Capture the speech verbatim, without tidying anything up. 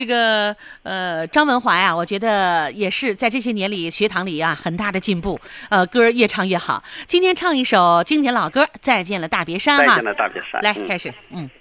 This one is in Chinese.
这个呃，张文华呀，我觉得也是在这些年里学堂里啊很大的进步，呃，歌越唱越好。今天唱一首经典老歌《再见了大别山》哈， 再见了大别山。 来、 嗯、 开始，嗯。